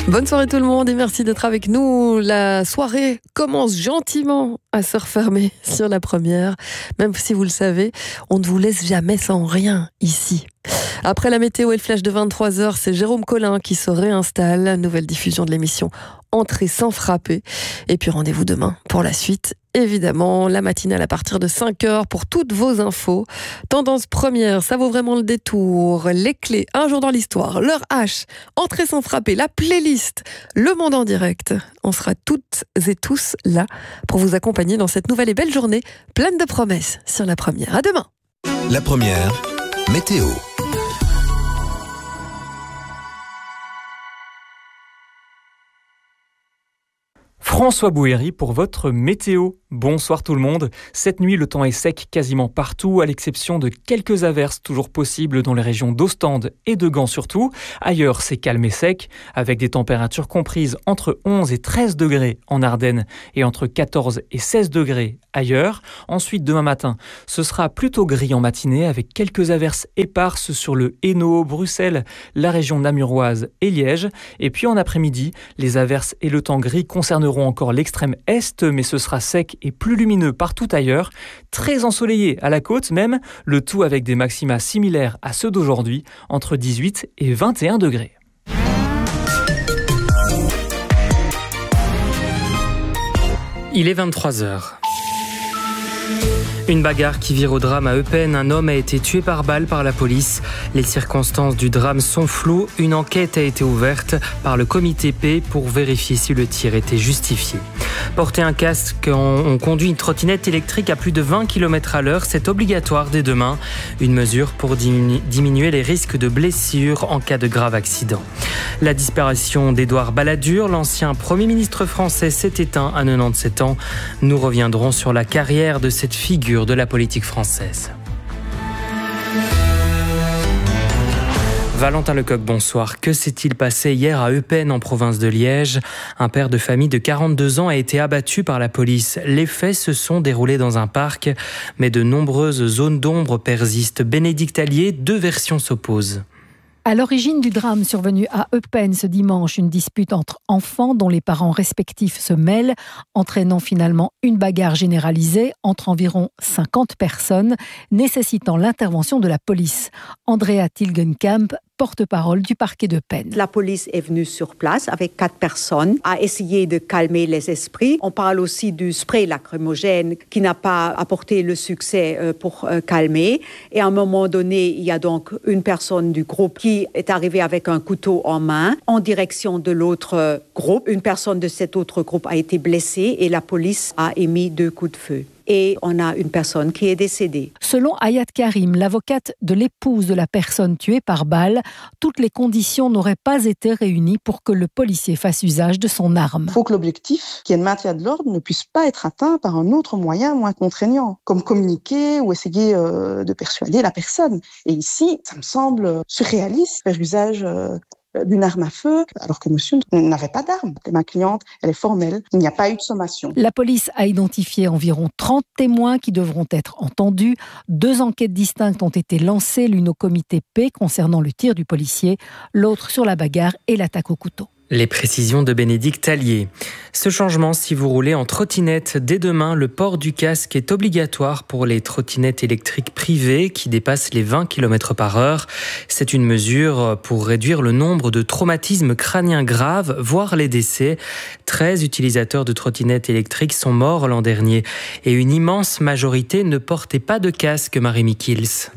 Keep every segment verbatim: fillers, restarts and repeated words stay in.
Bonne soirée tout le monde et merci d'être avec nous. La soirée commence gentiment à se refermer sur la première. Même si vous le savez, on ne vous laisse jamais sans rien ici. Après la météo et le flash de vingt-trois heures, c'est Jérôme Collin qui se réinstalle. Nouvelle diffusion de l'émission Entrée sans frapper. Et puis rendez-vous demain pour la suite. Évidemment, la matinale à partir de cinq heures pour toutes vos infos. Tendance première, ça vaut vraiment le détour. Les clés, un jour dans l'histoire, l'heure H, Entrée sans frapper, la playlist, le monde en direct. On sera toutes et tous là pour vous accompagner dans cette nouvelle et belle journée pleine de promesses sur la première. À demain. La première, météo. François Bouhéry pour votre météo. Bonsoir tout le monde. Cette nuit, le temps est sec quasiment partout, à l'exception de quelques averses toujours possibles dans les régions d'Ostende et de Gand surtout. Ailleurs, c'est calme et sec, avec des températures comprises entre onze et treize degrés en Ardennes et entre quatorze et seize degrés ailleurs. Ensuite, demain matin, ce sera plutôt gris en matinée, avec quelques averses éparses sur le Hainaut, Bruxelles, la région namuroise et Liège. Et puis en après-midi, les averses et le temps gris concerneront encore l'extrême est, mais ce sera sec et plus lumineux partout ailleurs, très ensoleillé à la côte même, le tout avec des maxima similaires à ceux d'aujourd'hui, entre dix-huit et vingt et un degrés. Il est vingt-trois heures. Une bagarre qui vire au drame à Eupen. Un homme a été tué par balle par la police. Les circonstances du drame sont floues. Une enquête a été ouverte par le comité P pour vérifier si le tir était justifié. Porter un casque quand on conduit une trottinette électrique à plus de vingt kilomètres à l'heure, c'est obligatoire dès demain. Une mesure pour diminu- diminuer les risques de blessures en cas de grave accident. La disparition d'Édouard Balladur, l'ancien Premier ministre français, s'est éteint à quatre-vingt-dix-sept ans. Nous reviendrons sur la carrière de cette figure de la politique française. Valentin Lecoq, bonsoir. Que s'est-il passé hier à Eupen, en province de Liège ? Un père de famille de quarante-deux ans a été abattu par la police. Les faits se sont déroulés dans un parc, mais de nombreuses zones d'ombre persistent. Bénédicte Allier, deux versions s'opposent. À l'origine du drame survenu à Eupen ce dimanche, une dispute entre enfants dont les parents respectifs se mêlent, entraînant finalement une bagarre généralisée entre environ cinquante personnes, nécessitant l'intervention de la police. Andrea Tilgenkamp, porte-parole du parquet d'Eupen. La police est venue sur place avec quatre personnes, a essayé de calmer les esprits. On parle aussi du spray lacrymogène qui n'a pas apporté le succès pour calmer. Et à un moment donné, il y a donc une personne du groupe qui est arrivée avec un couteau en main en direction de l'autre groupe. Une personne de cet autre groupe a été blessée et la police a émis deux coups de feu. Et on a une personne qui est décédée. Selon Ayat Karim, l'avocate de l'épouse de la personne tuée par balle, toutes les conditions n'auraient pas été réunies pour que le policier fasse usage de son arme. Il faut que l'objectif, qui est le maintien de l'ordre, ne puisse pas être atteint par un autre moyen moins contraignant, comme communiquer ou essayer euh, de persuader la personne. Et ici, ça me semble surréaliste, faire usage euh, d'une arme à feu, alors que monsieur n'avait pas d'arme. Ma cliente, elle est formelle, il n'y a pas eu de sommation. La police a identifié environ trente témoins qui devront être entendus. Deux enquêtes distinctes ont été lancées, l'une au comité P concernant le tir du policier, l'autre sur la bagarre et l'attaque au couteau. Les précisions de Bénédicte Allier. Ce changement, si vous roulez en trottinette, dès demain, le port du casque est obligatoire pour les trottinettes électriques privées qui dépassent les vingt kilomètres par heure. C'est une mesure pour réduire le nombre de traumatismes crâniens graves, voire les décès. treize utilisateurs de trottinettes électriques sont morts l'an dernier et une immense majorité ne portait pas de casque, Marie Mikils.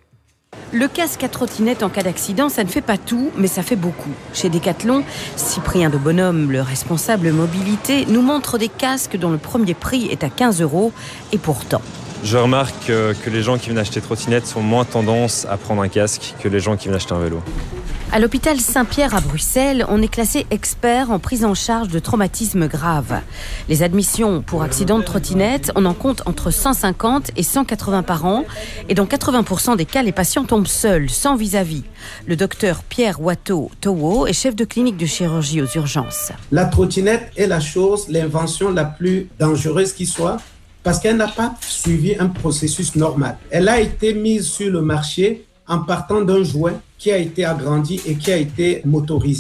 Le casque à trottinette en cas d'accident, ça ne fait pas tout, mais ça fait beaucoup. Chez Decathlon, Cyprien de Bonhomme, le responsable mobilité, nous montre des casques dont le premier prix est à quinze euros. Et pourtant... Je remarque que les gens qui viennent acheter trottinette ont moins tendance à prendre un casque que les gens qui viennent acheter un vélo. À l'hôpital Saint-Pierre à Bruxelles, on est classé expert en prise en charge de traumatismes graves. Les admissions pour accidents de trottinette, on en compte entre cent cinquante et cent quatre-vingts par an. Et dans quatre-vingts pour cent des cas, les patients tombent seuls, sans vis-à-vis. Le docteur Pierre Watteau-Towo est chef de clinique de chirurgie aux urgences. La trottinette est la chose, l'invention la plus dangereuse qui soit, parce qu'elle n'a pas suivi un processus normal. Elle a été mise sur le marché en partant d'un jouet qui a été agrandi et qui a été motorisé.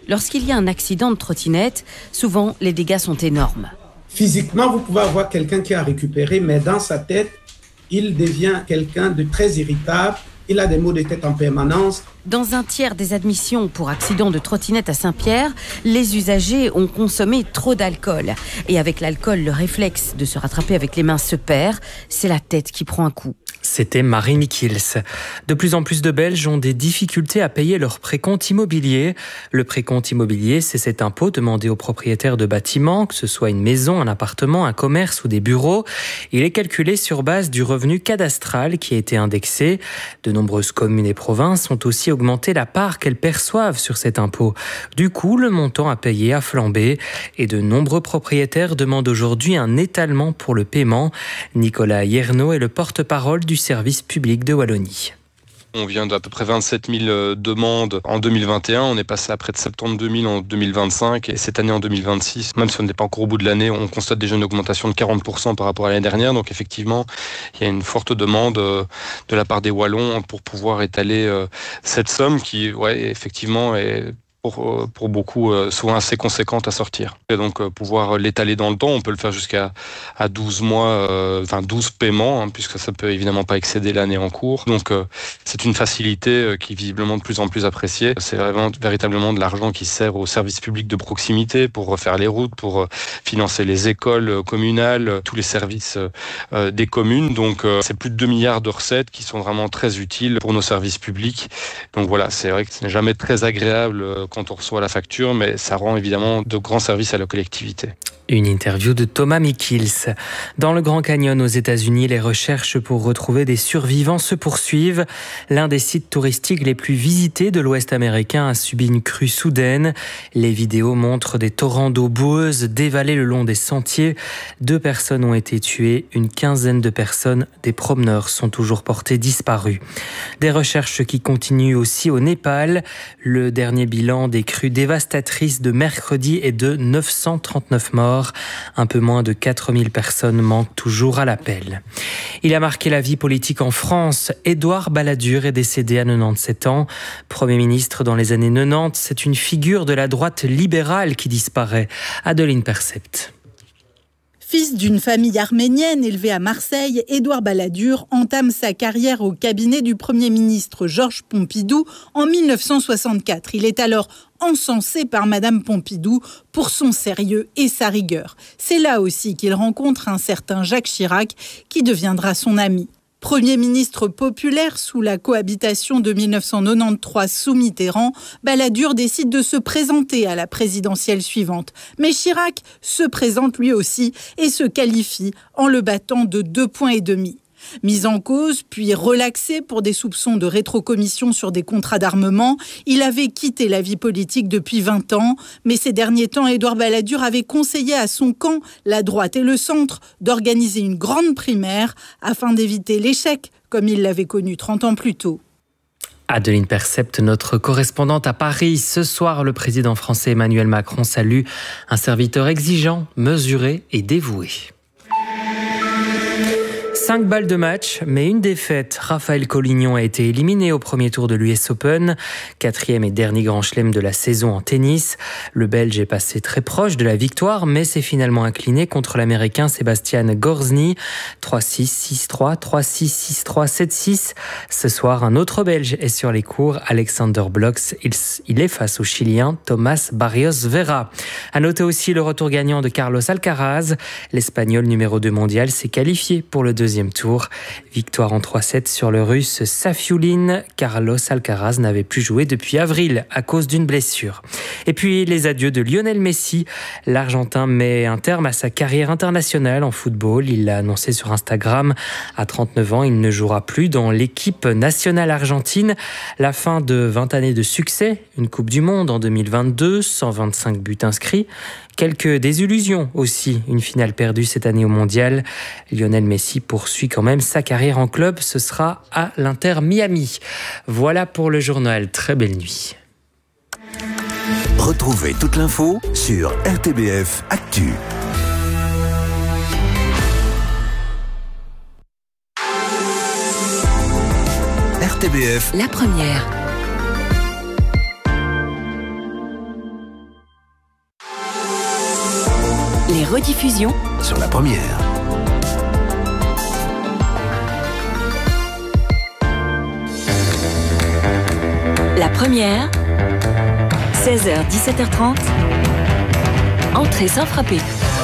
Lorsqu'il y a un accident de trottinette, souvent les dégâts sont énormes. Physiquement, vous pouvez avoir quelqu'un qui a récupéré, mais dans sa tête, il devient quelqu'un de très irritable. Il a des maux de tête en permanence. Dans un tiers des admissions pour accident de trottinette à Saint-Pierre, les usagers ont consommé trop d'alcool. Et avec l'alcool, le réflexe de se rattraper avec les mains se perd. C'est la tête qui prend un coup. C'était Marie Michels. De plus en plus de Belges ont des difficultés à payer leur précompte immobilier. Le précompte immobilier, c'est cet impôt demandé aux propriétaires de bâtiments, que ce soit une maison, un appartement, un commerce ou des bureaux. Il est calculé sur base du revenu cadastral qui a été indexé. De nombreuses communes et provinces ont aussi augmenté la part qu'elles perçoivent sur cet impôt. Du coup, le montant à payer a flambé et de nombreux propriétaires demandent aujourd'hui un étalement pour le paiement. Nicolas Yernaud est le porte-parole du service public de Wallonie. On vient d'à peu près vingt-sept mille demandes en deux mille vingt et un, on est passé à près de soixante-douze mille en deux mille vingt-cinq et cette année en deux mille vingt-six, même si on n'est pas encore au bout de l'année, on constate déjà une augmentation de quarante pour cent par rapport à l'année dernière. Donc effectivement, il y a une forte demande de la part des Wallons pour pouvoir étaler cette somme qui, ouais, effectivement, est Pour, pour beaucoup, euh, souvent assez conséquente à sortir. Et donc, euh, pouvoir l'étaler dans le temps, on peut le faire jusqu'à à douze mois, euh, enfin douze paiements, hein, puisque ça peut évidemment pas excéder l'année en cours. Donc, euh, c'est une facilité euh, qui est visiblement de plus en plus appréciée. C'est vraiment, véritablement de l'argent qui sert aux services publics de proximité pour refaire les routes, pour euh, financer les écoles euh, communales, euh, tous les services euh, des communes. Donc, euh, c'est plus de deux milliards de recettes qui sont vraiment très utiles pour nos services publics. Donc voilà, c'est vrai que ce n'est jamais très agréable euh, quand on reçoit la facture, mais ça rend évidemment de grands services à la collectivité. Une interview de Thomas Michels. Dans le Grand Canyon aux États-Unis, les recherches pour retrouver des survivants se poursuivent. L'un des sites touristiques les plus visités de l'Ouest américain a subi une crue soudaine. Les vidéos montrent des torrents d'eau boueuse dévaler le long des sentiers. Deux personnes ont été tuées, une quinzaine de personnes, des promeneurs, sont toujours portés disparus. Des recherches qui continuent aussi au Népal. Le dernier bilan des crues dévastatrices de mercredi est de neuf cent trente-neuf morts. Un peu moins de quatre mille personnes manquent toujours à l'appel. Il a marqué la vie politique en France. Édouard Balladur est décédé à quatre-vingt-dix-sept ans. Premier ministre dans les années quatre-vingt-dix, c'est une figure de la droite libérale qui disparaît. Adeline Percept. Fils d'une famille arménienne élevée à Marseille, Édouard Balladur entame sa carrière au cabinet du Premier ministre Georges Pompidou en mille neuf cent soixante-quatre. Il est alors encensé par Madame Pompidou pour son sérieux et sa rigueur. C'est là aussi qu'il rencontre un certain Jacques Chirac qui deviendra son ami. Premier ministre populaire sous la cohabitation de mille neuf cent quatre-vingt-treize sous Mitterrand, Balladur décide de se présenter à la présidentielle suivante. Mais Chirac se présente lui aussi et se qualifie en le battant de deux points et demi. Mis en cause, puis relaxé pour des soupçons de rétrocommission sur des contrats d'armement, il avait quitté la vie politique depuis vingt ans. Mais ces derniers temps, Édouard Balladur avait conseillé à son camp, la droite et le centre, d'organiser une grande primaire afin d'éviter l'échec, comme il l'avait connu trente ans plus tôt. Adeline Percept, notre correspondante à Paris. Ce soir, le président français Emmanuel Macron salue un serviteur exigeant, mesuré et dévoué. Cinq balles de match, mais une défaite. Raphaël Collignon a été éliminé au premier tour de l'U S Open, quatrième et dernier grand chelem de la saison en tennis. Le Belge est passé très proche de la victoire, mais s'est finalement incliné contre l'Américain Sebastian Gorzny. trois six, six trois, trois six, six trois, sept six. Ce soir, un autre Belge est sur les cours, Alexander Blocks. Il, il est face au Chilien Thomas Barrios Vera. À noter aussi le retour gagnant de Carlos Alcaraz. L'Espagnol numéro deux mondial s'est qualifié pour le deuxième tour. Victoire en trois sept sur le Russe Safiullin. Carlos Alcaraz n'avait plus joué depuis avril à cause d'une blessure. Et puis les adieux de Lionel Messi. L'Argentin met un terme à sa carrière internationale en football. Il l'a annoncé sur Instagram. À trente-neuf ans, il ne jouera plus dans l'équipe nationale argentine. La fin de vingt années de succès. Une Coupe du Monde en deux mille vingt-deux, cent vingt-cinq buts inscrits. Quelques désillusions aussi, une finale perdue cette année au Mondial. Lionel Messi poursuit quand même sa carrière en club, ce sera à l'Inter Miami. Voilà pour le journal, très belle nuit. Retrouvez toute l'info sur R T B F Actu. R T B F, la première. rediffusion sur la première. La première, seize heures dix-sept heures trente, entrée sans frapper.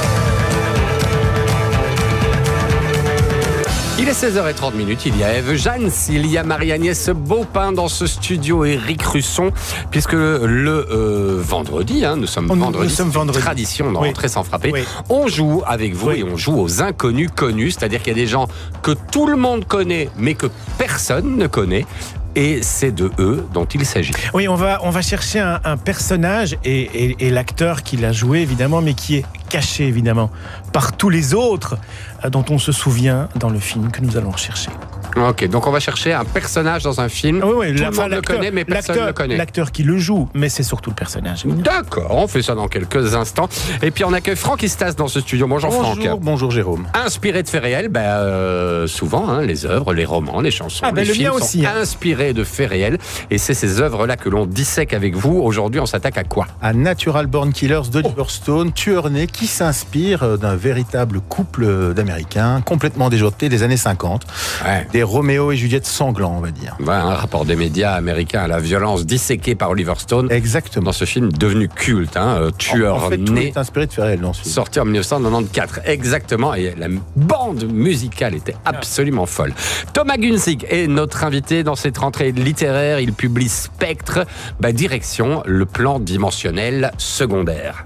Il est seize heures trente, il y a Ève Jeanne, il y a Marie-Agnès Beaupin dans ce studio, Éric Russon, puisque le euh, vendredi, hein, nous sommes on, vendredi, nous sommes vendredi. Tradition dans oui. Entrée sans frapper, oui. on joue avec vous oui. et on joue aux inconnus connus, c'est-à-dire qu'il y a des gens que tout le monde connaît, mais que personne ne connaît. Et c'est de eux dont il s'agit. Oui, on va, on va chercher un, un personnage et, et, et l'acteur qui l'a joué, évidemment, mais qui est caché, évidemment, par tous les autres dont on se souvient dans le film que nous allons rechercher. Ok, donc on va chercher un personnage dans un film. Oui, oui, tout la, le monde le connaît, mais personne ne le connaît. L'acteur qui le joue, mais c'est surtout le personnage. D'accord, on fait ça dans quelques instants. Et puis on accueille Franck Istas dans ce studio. Bonjour, bonjour Franck. Bonjour Jérôme. Inspiré de faits réels, ben, euh, souvent, hein, les œuvres, les romans, les chansons, ah, ben, les le films mien sont aussi, hein. inspirés de faits réels. Et c'est ces œuvres-là que l'on dissèque avec vous. Aujourd'hui, on s'attaque à quoi ? À Natural Born Killers d'Oliver oh. Stone, tueur né, qui s'inspire d'un véritable couple d'Américains complètement déjantés des années cinquante. Ouais. Des Roméo et Juliette sanglants, on va dire. Ouais, un rapport des médias américains à la violence disséquée par Oliver Stone. Exactement. Dans ce film devenu culte, hein, tueur en, en fait, né. Tout est inspiré de faits réels dans ce film. Sorti en dix-neuf cent quatre-vingt-quatorze. Exactement. Et la bande musicale était absolument folle. Thomas Gunzig est notre invité dans cette rentrée littéraire. Il publie Spectre. Bah, direction le plan dimensionnel secondaire.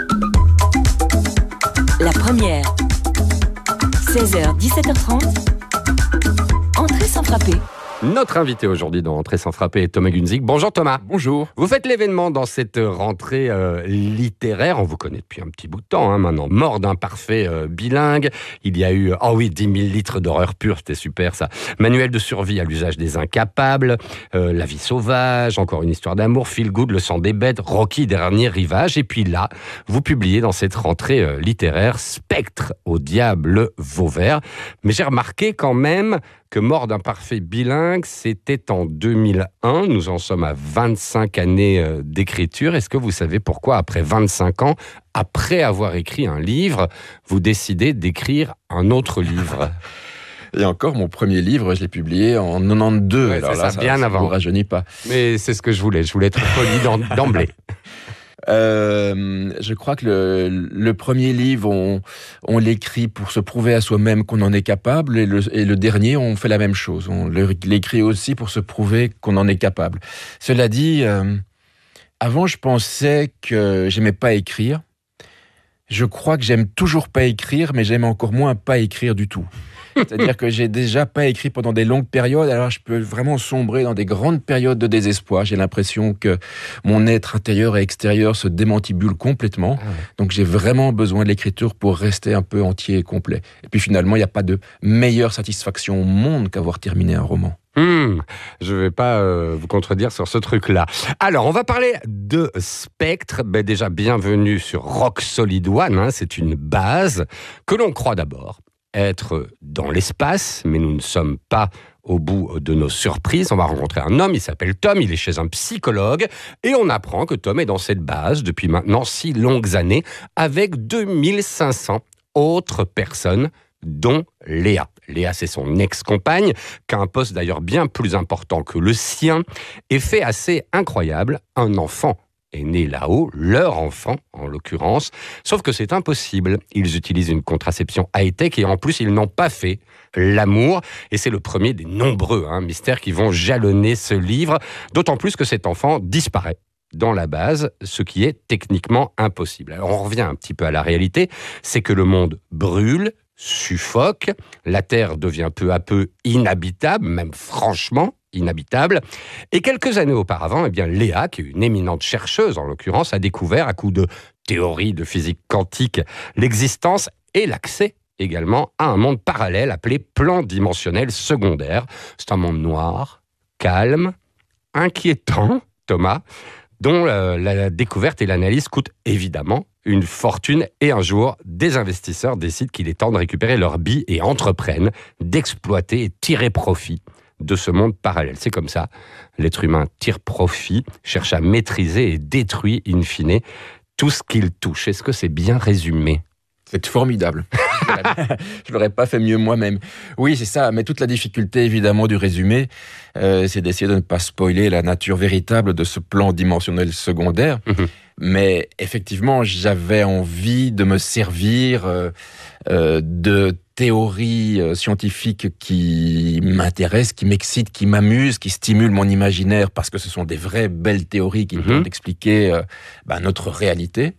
La première, seize heures dix-sept heures trente, entrée sans frapper. Notre invité aujourd'hui dans Entrée sans frapper est Thomas Gunzig. Bonjour Thomas. Bonjour. Vous faites l'événement dans cette rentrée euh, littéraire. On vous connaît depuis un petit bout de temps hein, maintenant. Mort d'un parfait euh, bilingue. Il y a eu, oh oui, dix mille litres d'horreur pure, c'était super ça. Manuel de survie à l'usage des incapables. Euh, La vie sauvage, encore une histoire d'amour. Feel Good, le sang des bêtes. Rocky, dernier rivage. Et puis là, vous publiez dans cette rentrée euh, littéraire Spectre au diable Vauvert. Mais j'ai remarqué quand même que Mort d'un parfait bilingue, c'était en deux mille un. Nous en sommes à vingt-cinq années d'écriture. Est-ce que vous savez pourquoi, après vingt-cinq ans, après avoir écrit un livre, vous décidez d'écrire un autre livre ? Et encore, mon premier livre, je l'ai publié en quatre-vingt-douze. Ouais, alors ça, là, ça, bien ça, avant. Ça ne vous rajeunit pas. Mais c'est ce que je voulais. Je voulais être poli d'emblée. Euh, je crois que le, le premier livre, on, on l'écrit pour se prouver à soi-même qu'on en est capable, et le, et le dernier, on fait la même chose. On l'écrit aussi pour se prouver qu'on en est capable. Cela dit, euh, avant, je pensais que j'aimais pas écrire. Je crois que j'aime toujours pas écrire, mais j'aime encore moins pas écrire du tout. C'est-à-dire que j'ai déjà pas écrit pendant des longues périodes, alors je peux vraiment sombrer dans des grandes périodes de désespoir. J'ai l'impression que mon être intérieur et extérieur se démantibulent complètement. Ah ouais. Donc j'ai vraiment besoin de l'écriture pour rester un peu entier et complet. Et puis finalement, il n'y a pas de meilleure satisfaction au monde qu'avoir terminé un roman. Mmh, je ne vais pas euh, vous contredire sur ce truc-là. Alors, on va parler de Spectre. Ben déjà, bienvenue sur Rock Solid One. Hein, c'est une base que l'on croit d'abord être dans l'espace, mais nous ne sommes pas au bout de nos surprises. On va rencontrer un homme, il s'appelle Tom, il est chez un psychologue, et on apprend que Tom est dans cette base depuis maintenant six longues années, avec deux mille cinq cents autres personnes, dont Léa. Léa, c'est son ex-compagne, qui a un poste d'ailleurs bien plus important que le sien, et fait assez incroyable, un enfant est né là-haut, leur enfant en l'occurrence, sauf que c'est impossible. Ils utilisent une contraception high-tech et en plus ils n'ont pas fait l'amour, et c'est le premier des nombreux hein, mystères qui vont jalonner ce livre, d'autant plus que cet enfant disparaît dans la base, ce qui est techniquement impossible. Alors on revient un petit peu à la réalité, c'est que le monde brûle, suffoque, la Terre devient peu à peu inhabitable, même franchement inhabitable. Et quelques années auparavant, eh bien, Léa, qui est une éminente chercheuse en l'occurrence, a découvert à coup de théorie de physique quantique l'existence et l'accès également à un monde parallèle appelé plan dimensionnel secondaire. C'est un monde noir, calme, inquiétant, Thomas, dont euh, la découverte et l'analyse coûtent évidemment une fortune, et un jour, des investisseurs décident qu'il est temps de récupérer leurs billes et entreprennent d'exploiter et tirer profit de ce monde parallèle. C'est comme ça, l'être humain tire profit, cherche à maîtriser et détruit in fine tout ce qu'il touche. Est-ce que c'est bien résumé ? C'est formidable. Je l'aurais pas fait mieux moi-même. Oui, c'est ça. Mais toute la difficulté, évidemment, du résumé, euh, c'est d'essayer de ne pas spoiler la nature véritable de ce plan dimensionnel secondaire. Mmh. Mais effectivement, j'avais envie de me servir euh, euh, de théories euh, scientifiques qui m'intéressent, qui m'excitent, qui m'amusent, qui stimulent mon imaginaire, parce que ce sont des vraies belles théories qui mmh. peuvent expliquer euh, bah, notre réalité.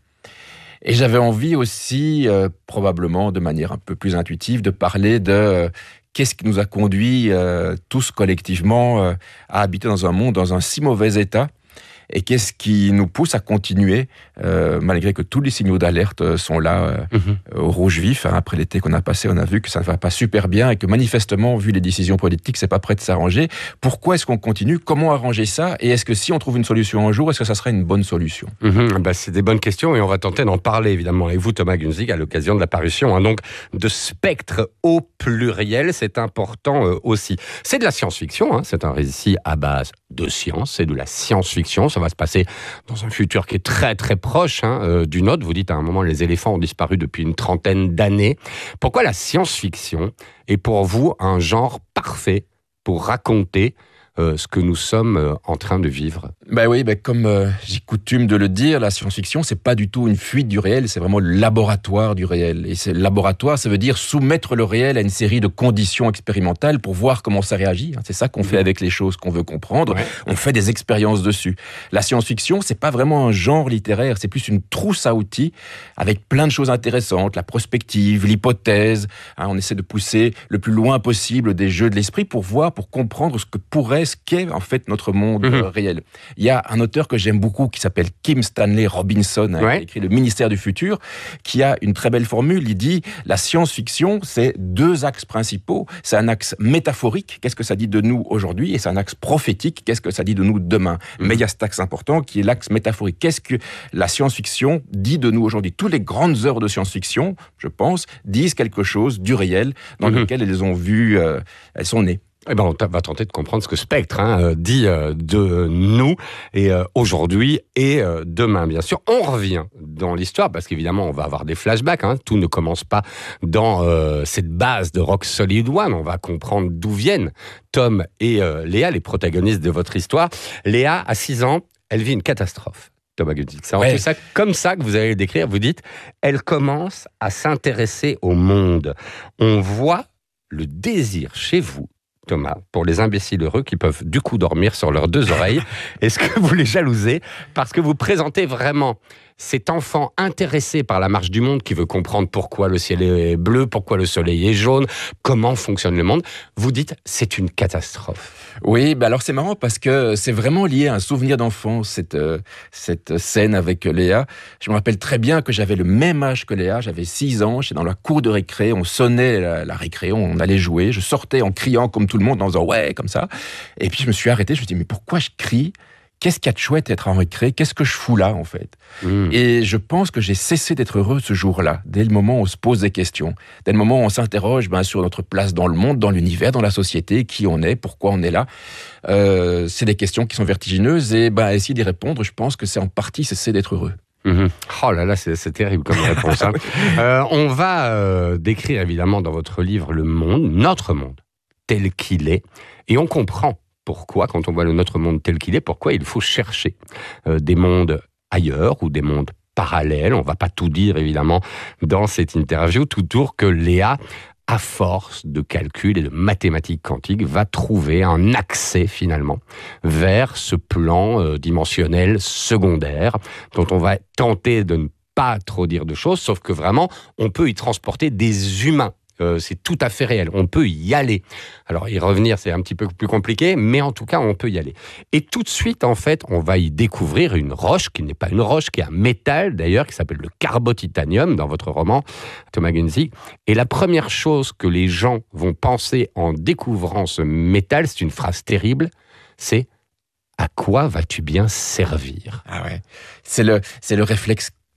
Et j'avais envie aussi, euh, probablement de manière un peu plus intuitive, de parler de euh, qu'est-ce qui nous a conduit euh, tous collectivement euh, à habiter dans un monde dans un si mauvais état, et qu'est-ce qui nous pousse à continuer, euh, malgré que tous les signaux d'alerte sont là, euh, mmh. au rouge vif. Hein, après l'été qu'on a passé, on a vu que ça ne va pas super bien et que manifestement, vu les décisions politiques, c'est pas prêt de s'arranger. Pourquoi est-ce qu'on continue ? Comment arranger ça ? Et est-ce que si on trouve une solution un jour, est-ce que ça serait une bonne solution ? mmh. bah, C'est des bonnes questions et on va tenter d'en parler évidemment avec vous, Thomas Günzig, à l'occasion de la parution hein, donc, de Spectre au pluriel. C'est important euh, aussi. C'est de la science-fiction, hein, c'est un récit à base de science, c'est de la science-fiction. Ça va se passer dans un futur qui est très très proche hein, euh, du nôtre. Vous dites à un moment les éléphants ont disparu depuis une trentaine d'années. Pourquoi la science-fiction est pour vous un genre parfait pour raconter euh, ce que nous sommes euh, en train de vivre ? Ben oui, ben comme euh, j'ai coutume de le dire, la science-fiction, c'est pas du tout une fuite du réel, c'est vraiment le laboratoire du réel. Et c'est, le laboratoire, ça veut dire soumettre le réel à une série de conditions expérimentales pour voir comment ça réagit. C'est ça qu'on fait avec les choses qu'on veut comprendre. Ouais. On fait des expériences dessus. La science-fiction, c'est pas vraiment un genre littéraire, c'est plus une trousse à outils avec plein de choses intéressantes, la prospective, l'hypothèse. Hein, on essaie de pousser le plus loin possible des jeux de l'esprit pour voir, pour comprendre ce que pourrait, ce qu'est en fait notre monde mmh. euh, réel. Il y a un auteur que j'aime beaucoup qui s'appelle Kim Stanley Robinson, hein, ouais. qui a écrit Le Ministère du Futur, qui a une très belle formule. Il dit la science-fiction, c'est deux axes principaux. C'est un axe métaphorique, qu'est-ce que ça dit de nous aujourd'hui, et c'est un axe prophétique, qu'est-ce que ça dit de nous demain. Mmh. Mais il y a cet axe important qui est l'axe métaphorique. Qu'est-ce que la science-fiction dit de nous aujourd'hui ? Toutes les grandes œuvres de science-fiction, je pense, disent quelque chose du réel dans mmh. lequel elles ont vu, euh, elles sont nées. Eh ben, on t- va tenter de comprendre ce que Spectre hein, euh, dit euh, de nous et euh, aujourd'hui et euh, demain, bien sûr. On revient dans l'histoire parce qu'évidemment, on va avoir des flashbacks. Hein. Tout ne commence pas dans euh, cette base de Rock Solid One. On va comprendre d'où viennent Tom et euh, Léa, les protagonistes de votre histoire. Léa, à six ans, elle vit une catastrophe. Thomas Günzig, c'est ouais. ça, comme ça que vous allez le décrire. Vous dites, elle commence à s'intéresser au monde. On voit le désir chez vous, Thomas, pour les imbéciles heureux qui peuvent du coup dormir sur leurs deux oreilles. Est-ce que vous les jalousez ? Parce que vous présentez vraiment cet enfant intéressé par la marche du monde qui veut comprendre pourquoi le ciel est bleu, pourquoi le soleil est jaune, comment fonctionne le monde. Vous dites, c'est une catastrophe. Oui, bah alors c'est marrant parce que c'est vraiment lié à un souvenir d'enfance, cette, euh, cette scène avec Léa. Je me rappelle très bien que j'avais le même âge que Léa, j'avais six ans, j'étais dans la cour de récré, on sonnait la, la récré, on allait jouer, je sortais en criant comme tout le monde, en faisant ouais, comme ça. Et puis je me suis arrêté, je me suis dit, mais pourquoi je crie ? Qu'est-ce qu'il y a de chouette d'être en récré ? Qu'est-ce que je fous là, en fait ? mmh. Et je pense que j'ai cessé d'être heureux ce jour-là, dès le moment où on se pose des questions, dès le moment où on s'interroge ben, sur notre place dans le monde, dans l'univers, dans la société, qui on est, pourquoi on est là. Euh, c'est des questions qui sont vertigineuses et ben, essayer d'y répondre, je pense que c'est en partie cesser d'être heureux. Mmh. Oh là là, c'est, c'est terrible comme réponse. Hein. euh, on va euh, décrire évidemment dans votre livre le monde, notre monde, tel qu'il est, et on comprend pourquoi, quand on voit le notre monde tel qu'il est, pourquoi il faut chercher euh, des mondes ailleurs ou des mondes parallèles. On ne va pas tout dire, évidemment, dans cette interview, tout tour que Léa, à force de calcul et de mathématiques quantiques, va trouver un accès, finalement, vers ce plan euh, dimensionnel secondaire, dont on va tenter de ne pas trop dire de choses, sauf que vraiment, on peut y transporter des humains. Euh, c'est tout à fait réel, on peut y aller. Alors y revenir, c'est un petit peu plus compliqué, mais en tout cas, on peut y aller. Et tout de suite, en fait, on va y découvrir une roche, qui n'est pas une roche, qui est un métal d'ailleurs, qui s'appelle le carbotitanium, dans votre roman, Thomas Günzig. Et la première chose que les gens vont penser en découvrant ce métal, c'est une phrase terrible, c'est « à quoi vas-tu bien servir ?» Ah ouais, c'est le, c'est le réflexe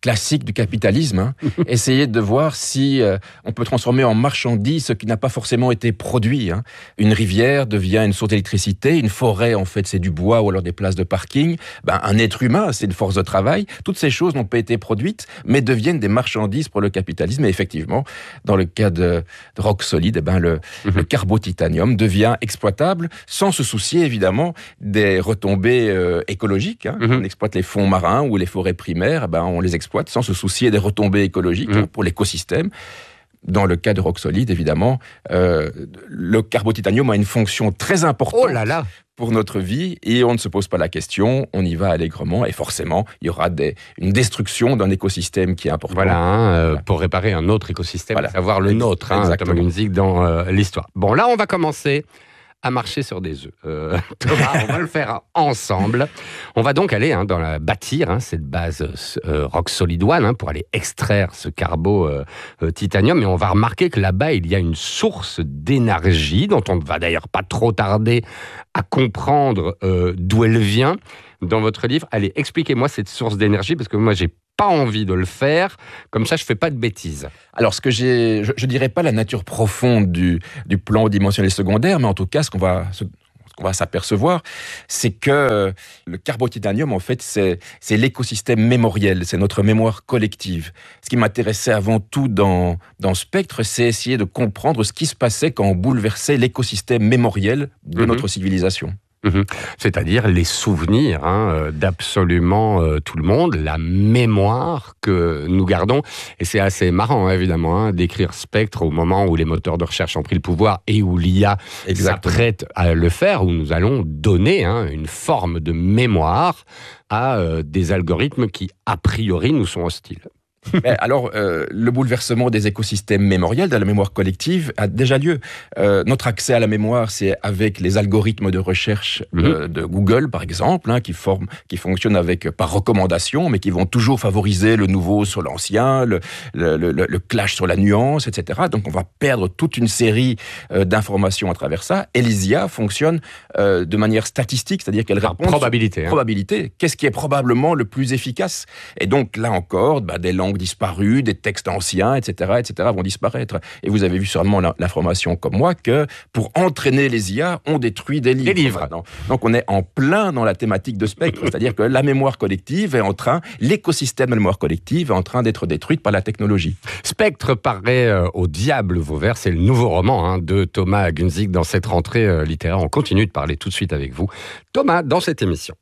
classique du capitalisme. Hein. Essayer de voir si euh, on peut transformer en marchandise ce qui n'a pas forcément été produit. Hein. Une rivière devient une source d'électricité, une forêt, en fait, c'est du bois ou alors des places de parking. Ben, un être humain, c'est une force de travail. Toutes ces choses n'ont pas été produites, mais deviennent des marchandises pour le capitalisme. Et effectivement, dans le cas de, de Rock Solid, eh ben, le, mmh. le carbotitanium devient exploitable sans se soucier, évidemment, des retombées euh, écologiques. Hein. Mmh. On exploite les fonds marins ou les forêts primaires, eh ben, on les exploite sans se soucier des retombées écologiques mmh. hein, pour l'écosystème. Dans le cas de Rock Solid, évidemment, euh, le carbotitanium a une fonction très importante oh là là. pour notre vie et on ne se pose pas la question, on y va allègrement et forcément, il y aura des, une destruction d'un écosystème qui est important. Voilà, hein, euh, voilà. pour réparer un autre écosystème, voilà. à savoir le nôtre, hein, Thomas Gunzig, dans euh, l'histoire. Bon, là, on va commencer à marcher sur des œufs. Euh, Thomas, on va le faire ensemble. On va donc aller hein, dans la bâtir hein, cette base euh, Rock Solid One hein, pour aller extraire ce carbo euh, euh, titanium. Et on va remarquer que là-bas, il y a une source d'énergie dont on ne va d'ailleurs pas trop tarder à comprendre euh, d'où elle vient. Dans votre livre, allez, expliquez-moi cette source d'énergie parce que moi, j'ai pas envie de le faire, comme ça je fais pas de bêtises. Alors ce que j'ai, je, je dirais pas la nature profonde du, du plan dimensionnel secondaire, mais en tout cas ce qu'on va, ce, ce qu'on va s'apercevoir, c'est que le carbotitanium en fait c'est, c'est l'écosystème mémoriel, c'est notre mémoire collective. Ce qui m'intéressait avant tout dans, dans Spectre, c'est essayer de comprendre ce qui se passait quand on bouleversait l'écosystème mémoriel de mmh. notre civilisation. Mmh. C'est-à-dire les souvenirs hein, d'absolument euh, tout le monde, la mémoire que nous gardons. Et c'est assez marrant, hein, évidemment, hein, d'écrire Spectre au moment où les moteurs de recherche ont pris le pouvoir et où l'I A s'apprête à le faire, où nous allons donner hein, une forme de mémoire à euh, des algorithmes qui, a priori, nous sont hostiles. Mais alors, euh, le bouleversement des écosystèmes mémoriels, de la mémoire collective, a déjà lieu. Euh, notre accès à la mémoire, c'est avec les algorithmes de recherche euh, mmh. de Google, par exemple, hein, qui, forment, qui fonctionnent avec, par recommandation, mais qui vont toujours favoriser le nouveau sur l'ancien, le, le, le, le clash sur la nuance, et cetera. Donc, on va perdre toute une série euh, d'informations à travers ça. Et les I A fonctionnent euh, de manière statistique, c'est-à-dire qu'elles répondent probabilité, sur hein. probabilité. Qu'est-ce qui est probablement le plus efficace? Et donc, là encore, bah, des langues disparus, des textes anciens, et cetera, et cetera vont disparaître. Et vous avez vu sûrement l'information comme moi que pour entraîner les I A, on détruit des livres. Des livres. Donc on est en plein dans la thématique de Spectre, c'est-à-dire que la mémoire collective est en train, l'écosystème de la mémoire collective est en train d'être détruite par la technologie. Spectre paraît euh, au diable Vauvert, c'est le nouveau roman hein, de Thomas Gunzig dans cette rentrée euh, littéraire. On continue de parler tout de suite avec vous. Thomas, dans cette émission.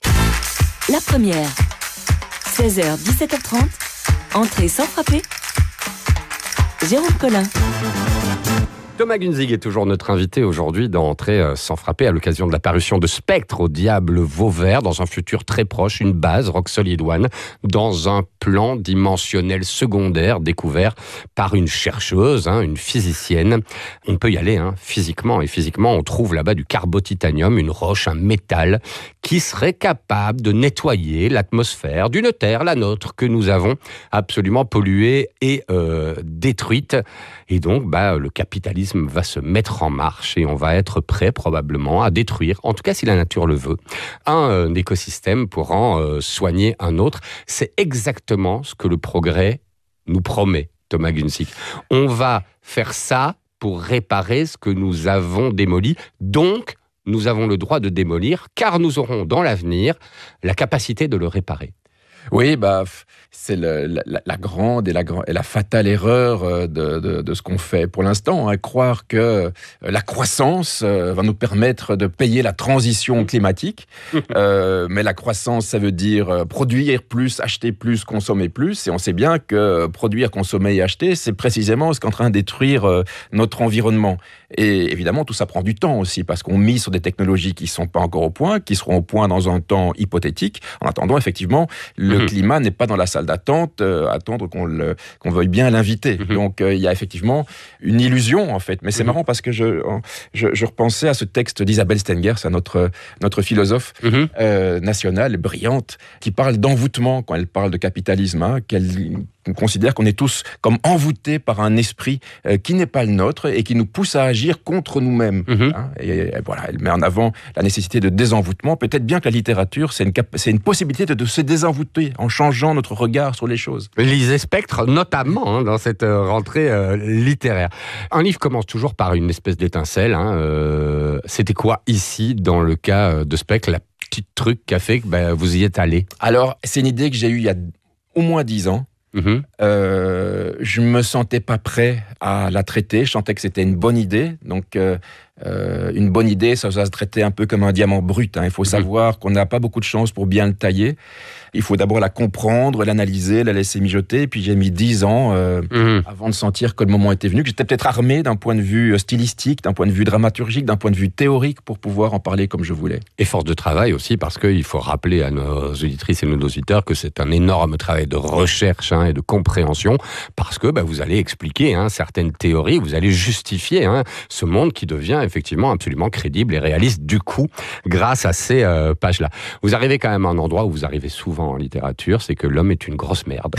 La première, seize heures dix-sept heures trente. Entrée sans frapper. Jérôme Collin. Thomas Gunzig est toujours notre invité aujourd'hui dans Entrée sans frapper à l'occasion de la parution de Spectre au diable Vauvert dans un futur très proche, une base Rock Solid One dans un plan dimensionnel secondaire découvert par une chercheuse, hein, une physicienne. On peut y aller hein, physiquement et physiquement on trouve là-bas du carbotitanium, une roche, un métal qui serait capable de nettoyer l'atmosphère d'une Terre, la nôtre, que nous avons absolument polluée et euh, détruite. Et donc, bah, le capitalisme va se mettre en marche et on va être prêt probablement à détruire, en tout cas si la nature le veut, un euh, écosystème pour en euh, soigner un autre. C'est exactement ce que le progrès nous promet, Thomas Gunzig. On va faire ça pour réparer ce que nous avons démoli. Donc, nous avons le droit de démolir, car nous aurons dans l'avenir la capacité de le réparer. Oui, bah, c'est le, la, la grande et la, et la fatale erreur de, de, de ce qu'on fait pour l'instant, hein, croire que la croissance va nous permettre de payer la transition climatique. euh, mais la croissance, ça veut dire produire plus, acheter plus, consommer plus. Et on sait bien que produire, consommer et acheter, c'est précisément ce qui est en train de détruire notre environnement. Et évidemment, tout ça prend du temps aussi, parce qu'on mise sur des technologies qui ne sont pas encore au point, qui seront au point dans un temps hypothétique. En attendant, effectivement, le mmh. climat n'est pas dans la salle d'attente, euh, attendre qu'on, le, qu'on veuille bien l'inviter. Mmh. Donc, il euh, y a effectivement une illusion, en fait. Mais c'est mmh. marrant parce que je, je, je repensais à ce texte d'Isabelle Stengers, à notre, notre philosophe mmh. euh, nationale, brillante, qui parle d'envoûtement quand elle parle de capitalisme, hein, qu'elle, on considère qu'on est tous comme envoûtés par un esprit euh, qui n'est pas le nôtre et qui nous pousse à agir contre nous-mêmes. Mmh. Hein, et, et voilà, elle met en avant la nécessité de désenvoûtement. Peut-être bien que la littérature, c'est une, cap- c'est une possibilité de, de se désenvoûter en changeant notre regard sur les choses. Lisez Spectre, notamment hein, dans cette euh, rentrée euh, littéraire. Un livre commence toujours par une espèce d'étincelle. Hein, euh, c'était quoi ici, dans le cas de Spectre, la petite truc qui a fait que bah, vous y êtes allé? Alors, c'est une idée que j'ai eue il y a au moins dix ans. Mmh. Euh, je me sentais pas prêt à la traiter. Je sentais que c'était une bonne idée. Donc, euh, euh, une bonne idée, ça va se traiter un peu comme un diamant brut. Hein. Il faut mmh. savoir qu'on n'a pas beaucoup de chance pour bien le tailler. Il faut d'abord la comprendre, l'analyser, la laisser mijoter. Et puis j'ai mis dix ans euh, mmh. avant de sentir que le moment était venu, que j'étais peut-être armé d'un point de vue stylistique, d'un point de vue dramaturgique, d'un point de vue théorique pour pouvoir en parler comme je voulais. Et force de travail aussi, parce qu'il faut rappeler à nos auditrices et nos auditeurs que c'est un énorme travail de recherche hein, et de compréhension, parce que bah, vous allez expliquer hein, certaines théories, vous allez justifier hein, ce monde qui devient effectivement absolument crédible et réaliste du coup, grâce à ces euh, pages-là. Vous arrivez quand même à un endroit où vous arrivez souvent en littérature, c'est que l'homme est une grosse merde.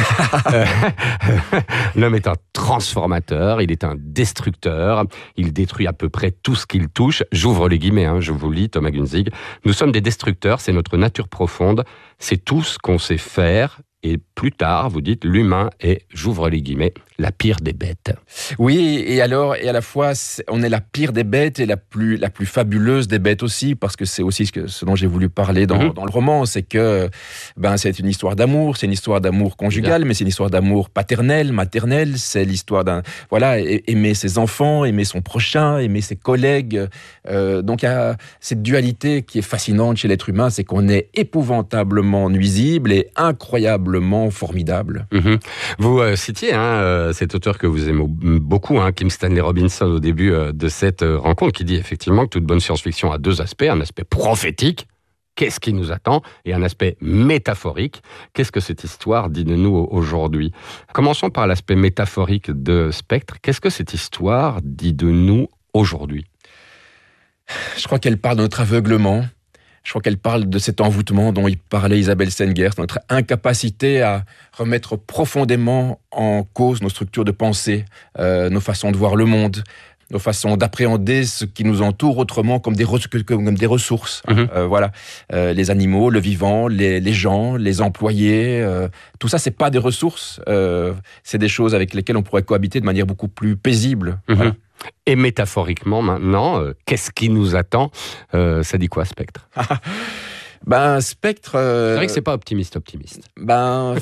L'homme est un transformateur, il est un destructeur, il détruit à peu près tout ce qu'il touche. J'ouvre les guillemets, hein, je vous lis, Thomas Günzig. Nous sommes des destructeurs, c'est notre nature profonde, c'est tout ce qu'on sait faire. Et plus tard, vous dites, l'humain est, j'ouvre les guillemets, la pire des bêtes. Oui, et alors, et à la fois, c'est, on est la pire des bêtes et la plus, la plus fabuleuse des bêtes aussi, parce que c'est aussi ce, que, ce dont j'ai voulu parler dans, mmh. dans le roman, c'est que ben, c'est une histoire d'amour, c'est une histoire d'amour conjugal, Bien. mais c'est une histoire d'amour paternel, maternel, c'est l'histoire d'un... Voilà, aimer ses enfants, aimer son prochain, aimer ses collègues. Euh, donc, il y a cette dualité qui est fascinante chez l'être humain, c'est qu'on est épouvantablement nuisible et incroyable formidable. Mmh. Vous euh, citiez hein, euh, cet auteur que vous aimez beaucoup, hein, Kim Stanley Robinson, au début euh, de cette euh, rencontre, qui dit effectivement que toute bonne science-fiction a deux aspects, un aspect prophétique, qu'est-ce qui nous attend, et un aspect métaphorique, qu'est-ce que cette histoire dit de nous aujourd'hui. Commençons par l'aspect métaphorique de Spectre. Qu'est-ce que cette histoire dit de nous aujourd'hui? Je crois qu'elle parle de notre aveuglement. Je crois qu'elle parle de cet envoûtement dont il parlait Isabelle Stengers, notre incapacité à remettre profondément en cause nos structures de pensée, euh, nos façons de voir le monde, nos façons d'appréhender ce qui nous entoure autrement comme des, re- comme des ressources. Mmh. Euh, voilà, euh, les animaux, le vivant, les, les gens, les employés, euh, tout ça, c'est pas des ressources, euh, c'est des choses avec lesquelles on pourrait cohabiter de manière beaucoup plus paisible. Mmh. Voilà. Et métaphoriquement, maintenant, euh, qu'est-ce qui nous attend? euh, Ça dit quoi, Spectre? Ben, Spectre... Euh, c'est vrai que c'est pas optimiste, optimiste. Ben...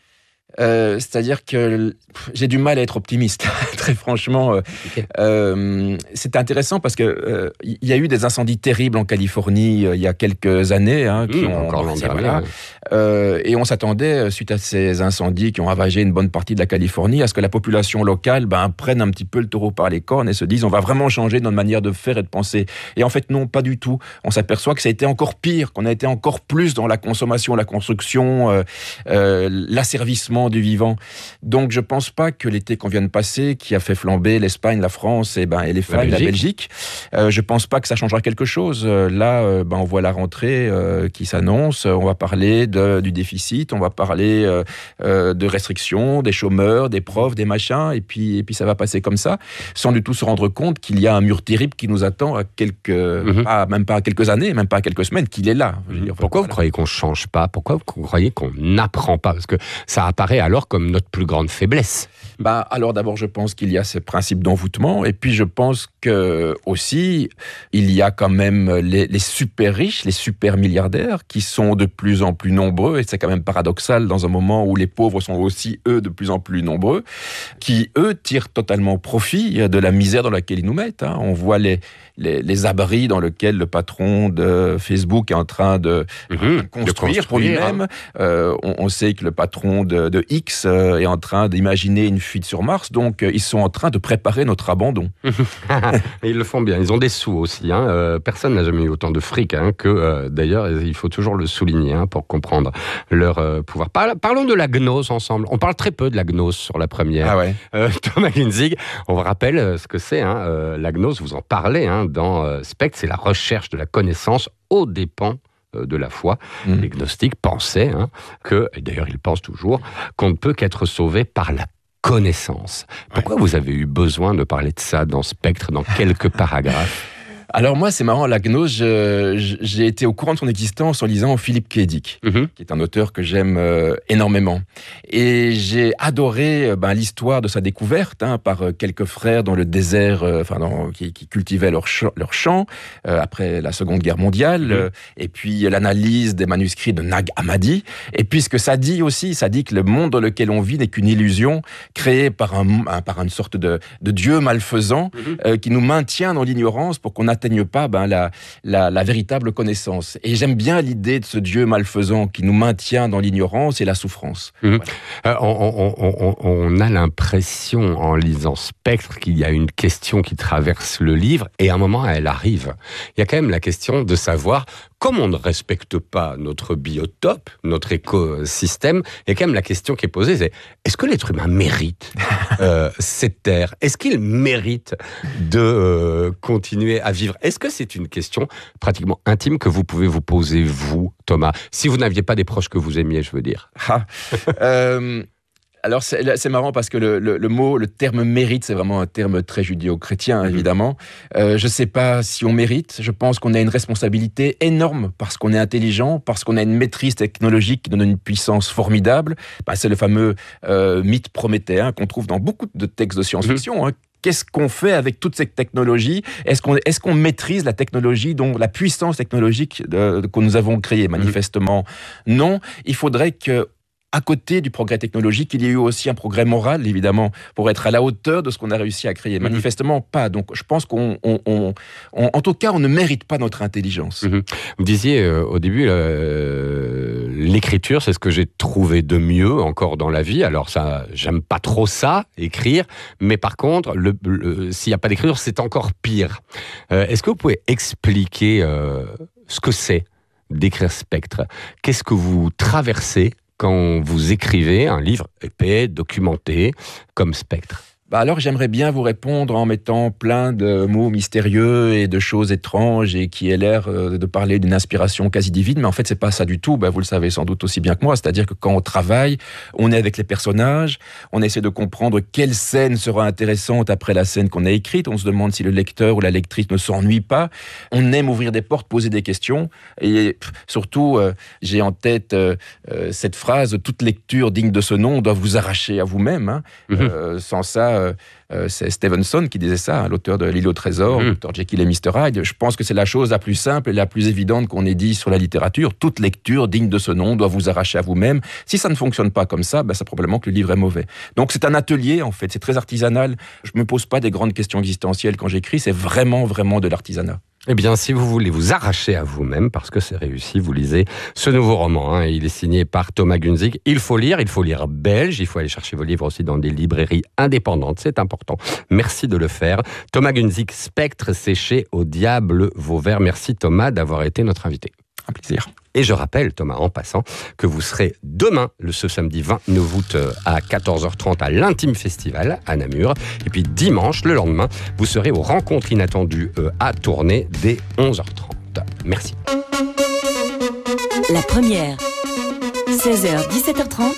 Euh, c'est-à-dire que j'ai du mal à être optimiste, très franchement. Euh, okay. euh, c'est intéressant parce que euh, y a eu des incendies terribles en Californie euh, il y a quelques années, hein, qui mmh, ont encore l'an dernier, voilà, ouais. euh, et on s'attendait suite à ces incendies qui ont ravagé une bonne partie de la Californie à ce que la population locale ben, prenne un petit peu le taureau par les cornes et se dise on va vraiment changer notre manière de faire et de penser. Et en fait non, pas du tout. On s'aperçoit que ça a été encore pire, qu'on a été encore plus dans la consommation, la construction, euh, euh, l'asservissement du vivant. Donc je pense pas que l'été qu'on vient de passer, qui a fait flamber l'Espagne, la France et, ben, et les femmes, la Belgique, la Belgique euh, je pense pas que ça changera quelque chose. Euh, là, euh, ben, on voit la rentrée euh, qui s'annonce, on va parler de, du déficit, on va parler euh, euh, de restrictions, des chômeurs, des profs, des machins, et puis, et puis ça va passer comme ça, sans du tout se rendre compte qu'il y a un mur terrible qui nous attend à quelques, mm-hmm. pas, même pas à quelques années, même pas à quelques semaines, qu'il est là. Je veux dire, Pourquoi voilà. vous croyez qu'on change pas? Pourquoi vous croyez qu'on n'apprend pas? Parce que ça apparaît alors comme notre plus grande faiblesse. Bah, alors d'abord, je pense qu'il y a ce principe d'envoûtement, et puis je pense que aussi il y a quand même les, les super riches, les super milliardaires qui sont de plus en plus nombreux, et c'est quand même paradoxal dans un moment où les pauvres sont aussi eux de plus en plus nombreux, qui eux tirent totalement profit de la misère dans laquelle ils nous mettent. Hein. On voit les, les, les abris dans lesquels le patron de Facebook est en train de, mmh, construire, de construire pour lui-même. Hein. Euh, on, on sait que le patron de, de X euh, est en train d'imaginer une fuite sur Mars, donc euh, ils sont en train de préparer notre abandon. Ils le font bien, ils ont des sous aussi. Hein. Euh, personne n'a jamais eu autant de fric hein, que, euh, d'ailleurs, il faut toujours le souligner hein, pour comprendre leur euh, pouvoir. Par- parlons de la gnose ensemble. On parle très peu de la gnose sur la première. Ah ouais. euh, Thomas Günzig, on vous rappelle euh, ce que c'est. Hein, euh, la gnose, vous en parlez hein, dans euh, Spectre, c'est la recherche de la connaissance aux dépens de la foi. Mmh. Les gnostiques pensaient hein, que, et d'ailleurs ils pensent toujours, qu'on ne peut qu'être sauvé par la connaissance. Pourquoi ouais. vous avez eu besoin de parler de ça dans Spectre, dans quelques paragraphes ? Alors moi, c'est marrant, la gnose, je, j'ai été au courant de son existence en lisant Philippe K. Dick, mm-hmm. qui est un auteur que j'aime euh, énormément. Et j'ai adoré ben, l'histoire de sa découverte hein, par euh, quelques frères dans le désert, euh, enfin, dans, qui, qui cultivaient leur, ch- leur champ euh, après la Seconde Guerre mondiale. Mm-hmm. euh, et puis l'analyse des manuscrits de Nag Hammadi. Et puis ce que ça dit aussi, ça dit que le monde dans lequel on vit n'est qu'une illusion créée par, un, un, par une sorte de, de dieu malfaisant mm-hmm. euh, qui nous maintient dans l'ignorance pour qu'on atteigne pas ben, la, la, la véritable connaissance. Et j'aime bien l'idée de ce Dieu malfaisant qui nous maintient dans l'ignorance et la souffrance. Mmh. Voilà. Euh, on, on, on, on a l'impression, en lisant Spectre, qu'il y a une question qui traverse le livre, et à un moment, elle arrive. Il y a quand même la question de savoir, comme on ne respecte pas notre biotope, notre écosystème, il y a quand même la question qui est posée, c'est est-ce que l'être humain mérite euh, cette terre ? Est-ce qu'il mérite de euh, continuer à vivre ? Est-ce que c'est une question pratiquement intime que vous pouvez vous poser, vous, Thomas ? Si vous n'aviez pas des proches que vous aimiez, je veux dire. Ah, euh... Alors c'est, c'est marrant parce que le, le, le mot, le terme mérite, c'est vraiment un terme très judéo-chrétien, évidemment. Euh, je ne sais pas si on mérite. Je pense qu'on a une responsabilité énorme parce qu'on est intelligent, parce qu'on a une maîtrise technologique qui donne une puissance formidable. Bah, c'est le fameux euh, mythe prométhéen qu'on trouve dans beaucoup de textes de science-fiction. Mmh. Hein. Qu'est-ce qu'on fait avec toute cette technologie ? Est-ce qu'on, est-ce qu'on maîtrise la technologie, dont la puissance technologique de, de, que nous avons créée ? Manifestement, mmh. non. Il faudrait que à côté du progrès technologique, il y a eu aussi un progrès moral, évidemment, pour être à la hauteur de ce qu'on a réussi à créer. Mmh. Manifestement, pas. Donc, je pense qu'on, on, on, on, en tout cas, on ne mérite pas notre intelligence. Mmh. Vous disiez euh, au début, euh, l'écriture, c'est ce que j'ai trouvé de mieux encore dans la vie. Alors, ça, j'aime pas trop ça, écrire, mais par contre, le, le, s'il n'y a pas d'écriture, c'est encore pire. Euh, est-ce que vous pouvez expliquer euh, ce que c'est d'écrire Spectre ? Qu'est-ce que vous traversez quand vous écrivez un livre épais, documenté, comme Spectre ? Bah alors j'aimerais bien vous répondre en mettant plein de mots mystérieux et de choses étranges et qui aient l'air de parler d'une inspiration quasi divine, mais en fait c'est pas ça du tout. Bah vous le savez sans doute aussi bien que moi, c'est-à-dire que quand on travaille, on est avec les personnages, on essaie de comprendre quelle scène sera intéressante après la scène qu'on a écrite, on se demande si le lecteur ou la lectrice ne s'ennuie pas, on aime ouvrir des portes, poser des questions, et pff, surtout euh, j'ai en tête euh, euh, cette phrase « toute lecture digne de ce nom doit vous arracher à vous-même hein. ». Mmh. Euh, sans ça, Euh, c'est Stevenson qui disait ça, hein, l'auteur de L'île au trésor, mmh. docteur Jekyll et mister Hyde. Je pense que c'est la chose la plus simple et la plus évidente qu'on ait dit sur la littérature. Toute lecture digne de ce nom doit vous arracher à vous-même. Si ça ne fonctionne pas comme ça, ben, c'est probablement que le livre est mauvais. Donc c'est un atelier, en fait, c'est très artisanal. Je ne me pose pas des grandes questions existentielles quand j'écris, c'est vraiment, vraiment de l'artisanat. Eh bien, si vous voulez vous arracher à vous-même, parce que c'est réussi, vous lisez ce nouveau roman. Hein, il est signé par Thomas Gunzig. Il faut lire, il faut lire belge. Il faut aller chercher vos livres aussi dans des librairies indépendantes. C'est important. Merci de le faire. Thomas Gunzig, Spectre, c'est chez Au Diable Vauvert. Merci Thomas d'avoir été notre invité. Un plaisir. Et je rappelle, Thomas, en passant, que vous serez demain, le ce samedi vingt-neuf août, à quatorze heures trente à l'Intime Festival à Namur. Et puis dimanche, le lendemain, vous serez aux Rencontres Inattendues à Tournai dès onze heures trente. Merci. La première, seize heures dix-sept heures trente.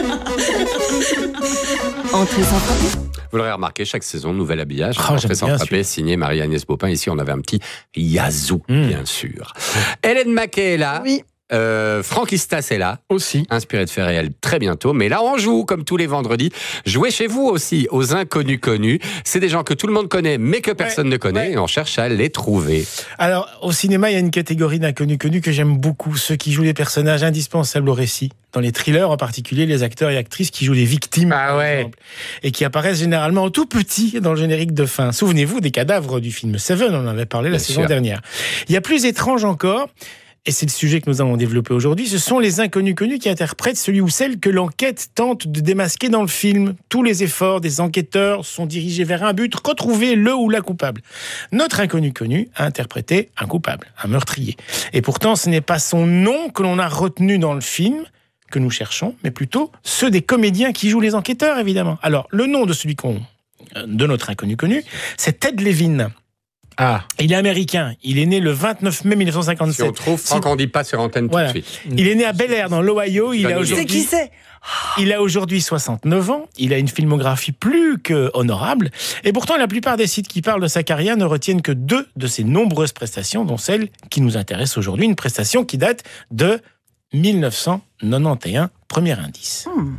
Entrée sans frapper. Vous l'aurez remarqué, chaque saison, nouvel habillage. Oh, Entrée sans frapper, signé Marie-Agnès Bopin. Ici, on avait un petit Yazoo, mmh. bien sûr. Hélène Maquet est là. Oui. Euh, Franck Istas est là. Aussi. Inspiré de faits réels très bientôt. Mais là, on joue, comme tous les vendredis. Jouez chez vous aussi, aux inconnus connus. C'est des gens que tout le monde connaît, mais que personne ouais, ne connaît. Ouais. Et on cherche à les trouver. Alors, au cinéma, il y a une catégorie d'inconnus connus que j'aime beaucoup. Ceux qui jouent les personnages indispensables au récit. Dans les thrillers, en particulier, les acteurs et actrices qui jouent les victimes, ah ouais. par exemple, et qui apparaissent généralement tout petits dans le générique de fin. Souvenez-vous des cadavres du film Seven, on en avait parlé la Bien saison sûr. dernière. Il y a plus étrange encore, et c'est le sujet que nous allons développer aujourd'hui, ce sont les inconnus connus qui interprètent celui ou celle que l'enquête tente de démasquer dans le film. Tous les efforts des enquêteurs sont dirigés vers un but, retrouver le ou la coupable. Notre inconnu connu a interprété un coupable, un meurtrier. Et pourtant, ce n'est pas son nom que l'on a retenu dans le film, que nous cherchons, mais plutôt ceux des comédiens qui jouent les enquêteurs, évidemment. Alors, le nom de celui qu'on, de notre inconnu connu, c'est Ted Levin. Ah. Il est américain. Il est né le vingt-neuf mai mille neuf cent cinquante-sept. Si on trouve, Franck, on ne dit pas sur antenne voilà. tout de suite. Il est né à Bel Air, dans l'Ohio. Il a aujourd'hui... C'est qui c'est ? Il a aujourd'hui soixante-neuf ans, il a une filmographie plus que honorable, et pourtant la plupart des sites qui parlent de sa carrière ne retiennent que deux de ses nombreuses prestations, dont celle qui nous intéresse aujourd'hui, une prestation qui date de mille neuf cent quatre-vingt-onze. Premier indice. Hmm.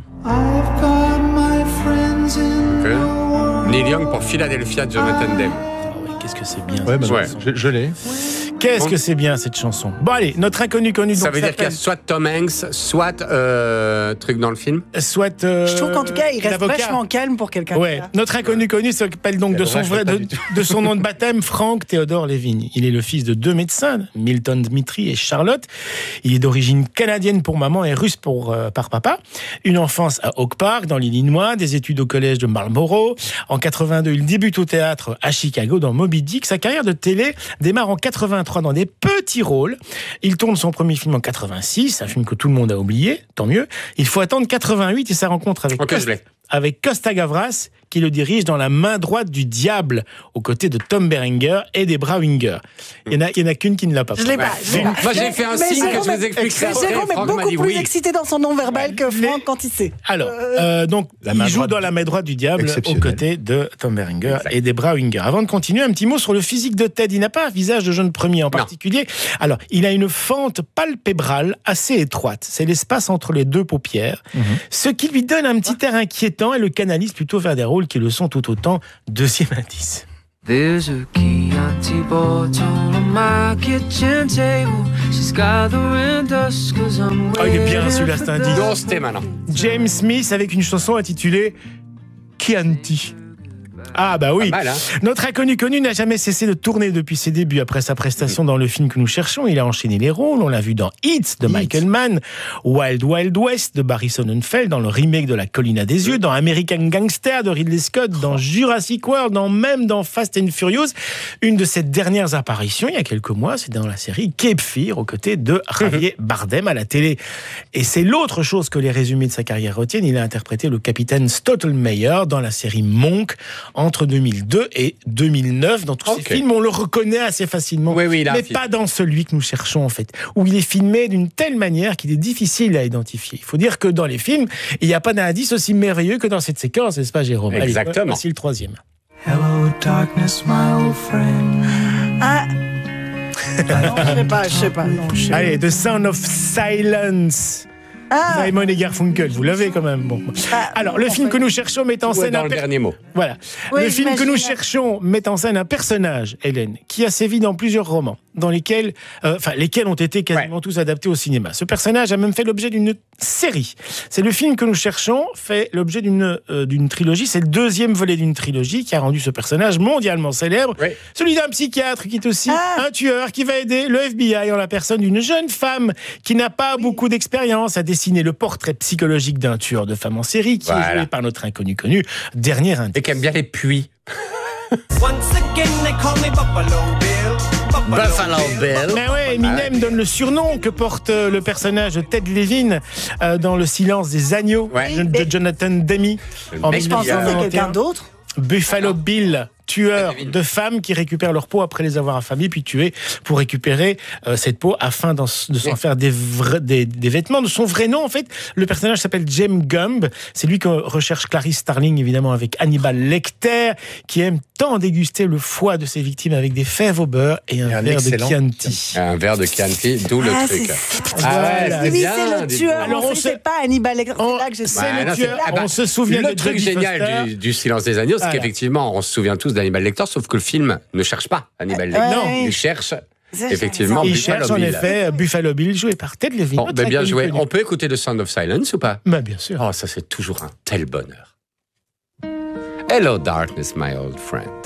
Okay. Neil Young pour Philadelphia, Jonathan Demme. Oh ouais, qu'est-ce que c'est bien. Ouais, bah ouais. Je, je l'ai. Qu'est-ce que c'est bien cette chanson. Bon allez, notre inconnu connu. Ça donc, veut dire qu'il y a soit Tom Hanks, soit euh, truc dans le film. Soit. Euh, Je trouve qu'en tout cas, il reste l'avocat. vachement calme pour quelqu'un. Ouais. Notre inconnu connu s'appelle donc de son vrai, de, de son nom de baptême, Frank Theodore Levine. Il est le fils de deux médecins, Milton Dmitri et Charlotte. Il est d'origine canadienne pour maman et russe pour euh, par papa. Une enfance à Oak Park dans l'Illinois, des études au collège de Marlborough. En quatre-vingt-deux, il débute au théâtre à Chicago dans Moby Dick. Sa carrière de télé démarre en quatre-vingt-trois dans des petits rôle. Il tourne son premier film en quatre-vingt-six, un film que tout le monde a oublié, tant mieux. Il faut attendre quatre-vingt-huit et sa rencontre avec, okay, Costa, avec Costa Gavras, qui le dirige dans La main droite du diable, aux côtés de Tom Berenger et des Brauinger. Il n'y en, en a qu'une qui ne l'a pas. Je l'ai pas. Je l'ai pas. Moi, j'ai fait un mais signe Jérôme, que je vous explique ça. Mais Jérôme est Franck beaucoup dit plus oui. excité dans son non-verbal ouais. que Franck quand il sait. Alors, euh, donc, il joue dans La main droite du diable, aux côtés de Tom Berenger exact. Et des Brauinger. Avant de continuer, un petit mot sur le physique de Ted. Il n'a pas un visage de jeune premier en particulier. Non. Alors, il a une fente palpébrale assez étroite. C'est l'espace entre les deux paupières. Mm-hmm. Ce qui lui donne un petit air inquiétant et le canalise plutôt vers des rôles qui le sont tout autant. Deuxième indice. There's a key on my kitchen table. She's gathering dust 'cause I'm oh, il est bien celui-là, c'est un indice. Non, c'était maintenant. James Smith avec une chanson intitulée Chianti. Ah bah oui, mal, hein. Notre inconnu connu n'a jamais cessé de tourner depuis ses débuts. Après sa prestation dans le film que nous cherchons, il a enchaîné les rôles. On l'a vu dans Hits de Michael Mann, Wild Wild West de Barry Sonnenfeld, dans le remake de La Colline à des yeux, dans American Gangster de Ridley Scott, dans Jurassic World, dans même dans Fast and Furious. Une de ses dernières apparitions, il y a quelques mois, c'est dans la série Cape Fear, aux côtés de Javier Bardem à la télé. Et c'est l'autre chose que les résumés de sa carrière retiennent. Il a interprété le capitaine Stottelmeyer dans la série Monk, entre deux mille deux et deux mille neuf. Dans tous okay. ces films, on le reconnaît assez facilement. Oui, oui, mais pas dans celui que nous cherchons, en fait, où il est filmé d'une telle manière qu'il est difficile à identifier. Il faut dire que dans les films, il n'y a pas d'indice aussi merveilleux que dans cette séquence, n'est-ce pas, Jérôme? Exactement. Allez, voici le troisième. Hello, darkness, my old friend. Ah. Non, je sais pas, je sais pas. Non, je sais Allez, The Sound of Silence. Ah. Simon et Garfunkel, vous l'avez quand même. Bon. Ah, Alors, le film fait... que nous cherchons met en scène dans un le per... dernier mot. Voilà. Oui, le film que nous cherchons met en scène un personnage, Hélène, qui a sévi dans plusieurs romans, dans lesquels, euh, enfin, lesquels ont été quasiment ouais. tous adaptés au cinéma. Ce personnage a même fait l'objet d'une série. C'est le film que nous cherchons fait l'objet d'une euh, d'une trilogie. C'est le deuxième volet d'une trilogie qui a rendu ce personnage mondialement célèbre. Oui. Celui d'un psychiatre qui est aussi ah. un tueur qui va aider le F B I en la personne d'une jeune femme qui n'a pas oui. beaucoup d'expérience à dessiner le portrait psychologique d'un tueur de femme en série qui voilà. est joué par notre inconnu connu. Dernier indice. Et qui aime bien les puits. Buffalo Bill. Mais ouais, Eminem donne le surnom que porte le personnage de Ted Levine euh, dans Le silence des agneaux ouais. de, de Jonathan Demme. En Mais je pense que c'est quelqu'un d'autre. Buffalo ah Bill, tueur de femmes qui récupèrent leur peau après les avoir affamées puis tuées pour récupérer euh, cette peau afin de s'en oui. faire des, vrais, des, des vêtements. De son vrai nom, en fait, le personnage s'appelle James Gumb. C'est lui que recherche Clarice Starling, évidemment, avec Hannibal Lecter, qui aime tant déguster le foie de ses victimes avec des fèves au beurre et un, un verre de Chianti. Un verre de Chianti, d'où le ah, truc. C'est... Ah ouais, c'est bien. C'est le tueur. Alors, on ne sait pas Hannibal Lecter. On... C'est là que je sais. C'est le tueur. On se souvient le de truc génial du, du Silence des agneaux, c'est voilà. qu'effectivement, on se souvient tous d'Hannibal Lecter, sauf que le film ne cherche pas Hannibal Lecter. Euh, non, il cherche effectivement il Buffalo cherche en Bill. effet Buffalo Bill, joué par Ted Levine. Bon, ben bien joué. On peut écouter The Sound of Silence ou pas? Ben bien sûr. Oh, ça c'est toujours un tel bonheur. Hello darkness, my old friend.